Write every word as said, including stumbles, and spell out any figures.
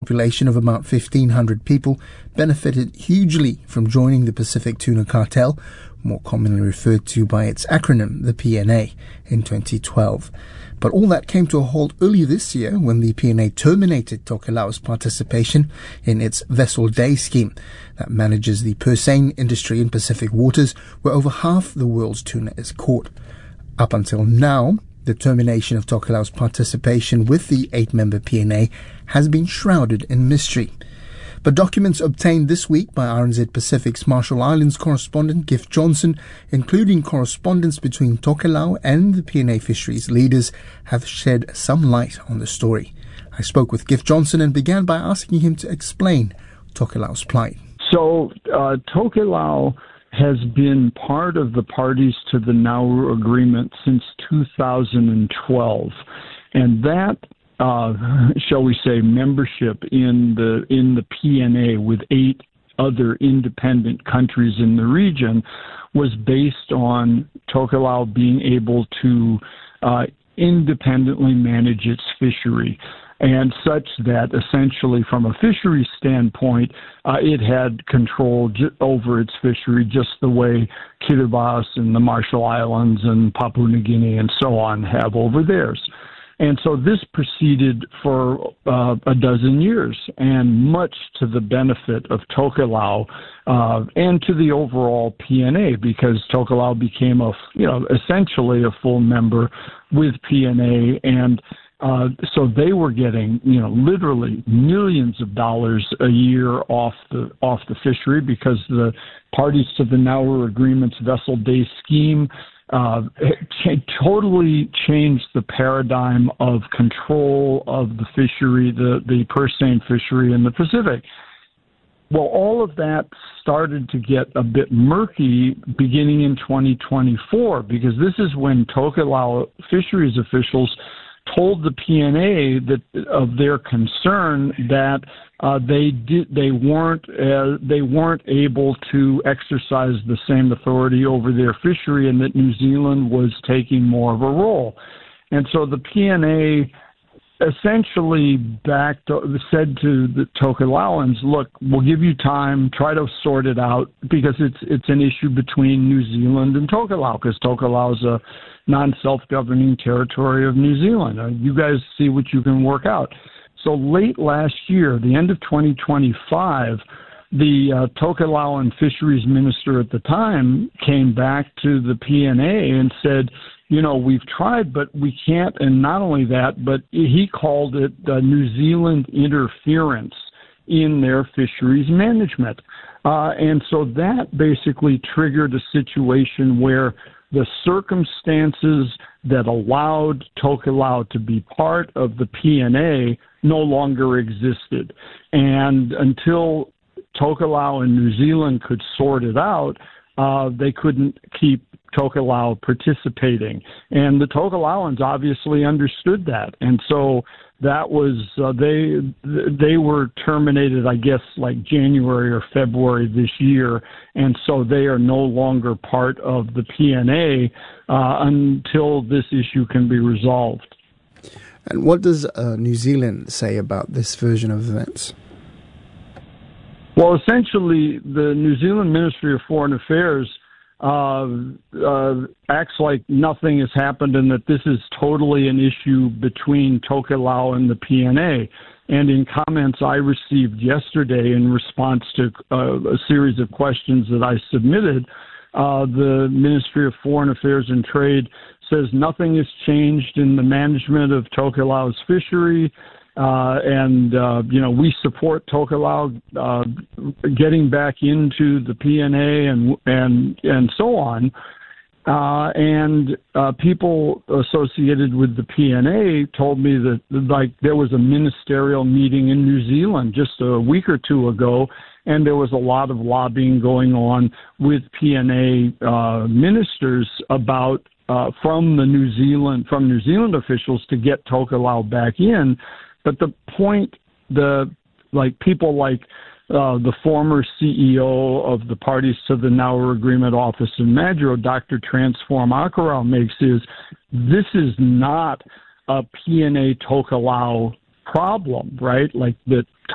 population of about fifteen hundred people, benefited hugely from joining the Pacific Tuna Cartel, more commonly referred to by its acronym, the P N A, in twenty twelve. But all that came to a halt early this year when the P N A terminated Tokelau's participation in its Vessel Day scheme that manages the purse seine industry in Pacific waters, where over half the world's tuna is caught. Up until now, the termination of Tokelau's participation with the eight-member P N A has been shrouded in mystery. But documents obtained this week by R N Z Pacific's Marshall Islands correspondent Giff Johnson, including correspondence between Tokelau and the P N A fisheries leaders, have shed some light on the story. I spoke with Giff Johnson and began by asking him to explain Tokelau's plight. So, uh, Tokelau has been part of the parties to the Nauru Agreement since two thousand twelve, and that Uh, shall we say, membership in the in the P N A with eight other independent countries in the region was based on Tokelau being able to uh, independently manage its fishery, and such that essentially from a fishery standpoint, uh, it had control j- over its fishery just the way Kiribati and the Marshall Islands and Papua New Guinea and so on have over theirs. And so this proceeded for uh, a dozen years, and much to the benefit of Tokelau uh, and to the overall P N A, because Tokelau became a, you know, essentially a full member with P N A, and uh, so they were getting, you know, literally millions of dollars a year off the off the fishery, because the parties to the Nauru Agreement's Vessel Day scheme Uh, it totally changed the paradigm of control of the fishery, the, the purse seine fishery in the Pacific. Well, all of that started to get a bit murky beginning in twenty twenty-four, because this is when Tokelau fisheries officials told the P N A that of their concern that uh, they did they weren't uh, they weren't able to exercise the same authority over their fishery, and that New Zealand was taking more of a role. And so the P N A essentially backed said to the Tokelauans, "Look, we'll give you time, try to sort it out, because it's it's an issue between New Zealand and Tokelau, because Tokelau is a non-self-governing territory of New Zealand. Uh, you guys see what you can work out." So late last year, the end of twenty twenty-five, the uh, Tokelauan fisheries minister at the time came back to the P N A and said, you know, we've tried, but we can't. And not only that, but he called it uh, New Zealand interference in their fisheries management. Uh, and so that basically triggered a situation where the circumstances that allowed Tokelau to be part of the P N A no longer existed. And until Tokelau and New Zealand could sort it out, uh, they couldn't keep Tokelau participating. And the Tokelauans obviously understood that. And so that was, uh, they they were terminated, I guess, like January or February this year. And so they are no longer part of the P N A uh, until this issue can be resolved. And what does uh, New Zealand say about this version of events? Well, essentially, the New Zealand Ministry of Foreign Affairs uh, uh, acts like nothing has happened and that this is totally an issue between Tokelau and the P N A. And in comments I received yesterday in response to uh, a series of questions that I submitted, uh, the Ministry of Foreign Affairs and Trade says nothing has changed in the management of Tokelau's fishery. Uh, and, uh, you know, we support Tokelau uh, getting back into the P N A and and, and so on. Uh, and uh, people associated with the P N A told me that, like, there was a ministerial meeting in New Zealand just a week or two ago, and there was a lot of lobbying going on with P N A uh, ministers about uh, from the New Zealand from New Zealand officials to get Tokelau back in. But the point, the like people like uh, the former C E O of the parties to the Nauru Agreement office in Madro, Doctor Transform Akarau, makes is this is not a P N A Tokelau problem, right? Like that